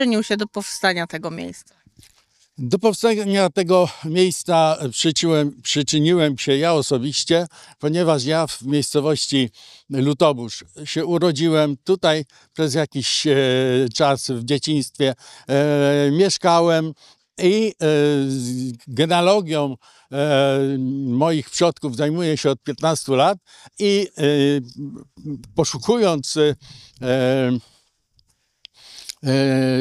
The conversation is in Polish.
przyczynił się do powstania tego miejsca? Do powstania tego miejsca przyczyniłem się ja osobiście, ponieważ ja w miejscowości Lutobórz się urodziłem. Tutaj przez jakiś czas w dzieciństwie mieszkałem i genealogią moich przodków zajmuję się od 15 lat i poszukując